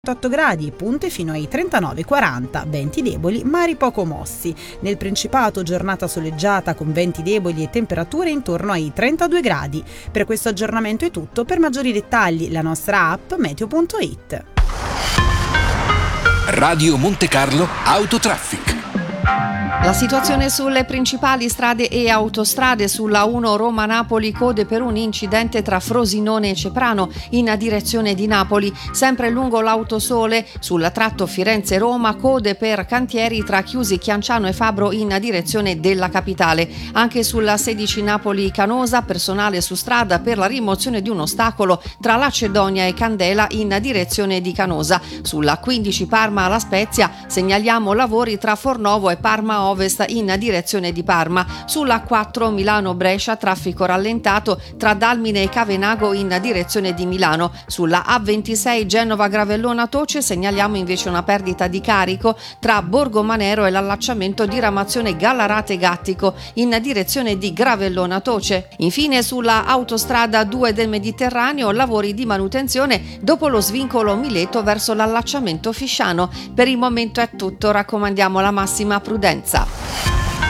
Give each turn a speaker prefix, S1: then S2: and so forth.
S1: 8 gradi, punte fino ai 39-40, venti deboli, mari poco mossi. Nel Principato giornata soleggiata con venti deboli e temperature intorno ai 32 gradi. Per questo aggiornamento è tutto, per maggiori dettagli la nostra app meteo.it.
S2: Radio Monte Carlo Autotraffic.
S3: La situazione sulle principali strade e autostrade: sulla 1 Roma-Napoli, code per un incidente tra Frosinone e Ceprano in direzione di Napoli. Sempre lungo l'Autosole, sul tratto Firenze-Roma, code per cantieri tra Chiusi, Chianciano e Fabro in direzione della capitale. Anche sulla 16 Napoli-Canosa, personale su strada per la rimozione di un ostacolo tra Lacedonia e Candela in direzione di Canosa. Sulla 15 Parma-La Spezia segnaliamo lavori tra Fornovo e Parma Ovest in direzione di Parma. Sulla 4 Milano-Brescia, traffico rallentato tra Dalmine e Cavenago in direzione di Milano. Sulla A26 Genova-Gravellona-Toce segnaliamo invece una perdita di carico tra Borgomanero e l'allacciamento di ramazione Gallarate-Gattico in direzione di Gravellona-Toce. Infine sulla autostrada 2 del Mediterraneo, lavori di manutenzione dopo lo svincolo Mileto verso l'allacciamento Fisciano. Per il momento è tutto, raccomandiamo la massima prudenza.